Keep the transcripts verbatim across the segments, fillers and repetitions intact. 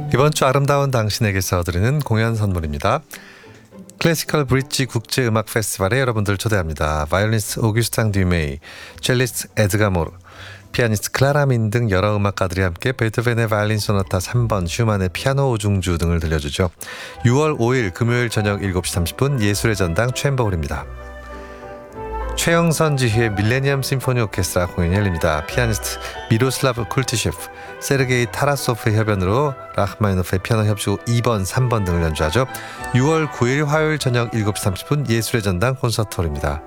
이번 주 아름다운 당신에게서 드리는 공연 선물입니다. 클래시컬 브릿지 국제음악 페스티벌에 여러분들 초대합니다. 바이올리니스트 오규스탕 듀메이, 첼리스트 에드가 모르, 피아니스트 클라라 민 등 여러 음악가들이 함께 베토벤의 바이올린 소나타 삼 번, 슈만의 피아노 오중주 등을 들려주죠. 유월 오일 금요일 저녁 일곱 시 삼십 분 예술의 전당 챔버홀입니다. 최영선 지휘의 밀레니엄 심포니 오케스트라 공연이 열립니다. 피아니스트 미로슬라브 쿨티셰프, 세르게이 타라소프의 협연으로 라흐마니노프의 피아노 협주곡 이 번, 삼 번 등을 연주하죠. 유월 구일 화요일 저녁 일곱 시 삼십 분 예술의 전당 콘서트홀입니다.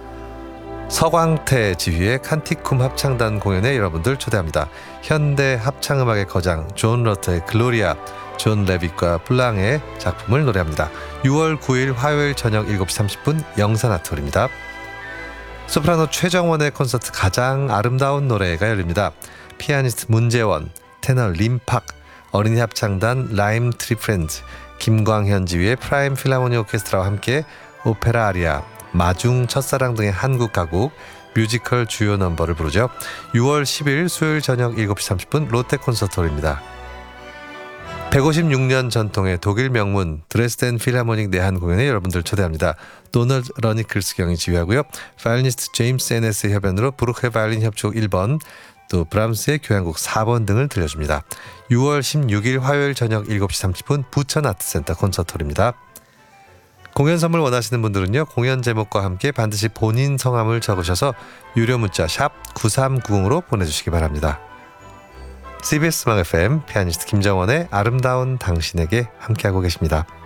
서광태 지휘의 칸티쿰 합창단 공연에 여러분들 초대합니다. 현대 합창음악의 거장 존 러터의 글로리아, 존 레빗과 플랑의 작품을 노래합니다. 유월 구일 화요일 저녁 일곱 시 삼십 분 영산아트홀입니다. 소프라노 최정원의 콘서트 가장 아름다운 노래가 열립니다. 피아니스트 문재원, 테너 림팍, 어린이 합창단 라임 트리프렌즈, 김광현 지휘의 프라임 필하모니 오케스트라와 함께 오페라 아리아, 마중, 첫사랑 등의 한국 가곡, 뮤지컬 주요 넘버를 부르죠. 유월 십일 수요일 저녁 일곱 시 삼십 분 롯데 콘서트홀입니다. 백오십육 년 전통의 독일 명문 드레스덴 필하모닉 내한 공연에 여러분들 초대합니다. 도널드 러니클스 경이 지휘하고요. 바이올리니스트 제임스 에네스의 협연으로 브루크의 바이올린 협주곡 일 번, 또 브람스의 교향곡 사 번 등을 들려줍니다. 유월 십육일 화요일 저녁 일곱 시 삼십 분 부천아트센터 콘서트홀입니다. 공연 선물 원하시는 분들은요, 공연 제목과 함께 반드시 본인 성함을 적으셔서 유료 문자 샵 구삼구공으로 보내주시기 바랍니다. 씨비에스 음악 에프엠 피아니스트 김정원의 아름다운 당신에게 함께하고 계십니다.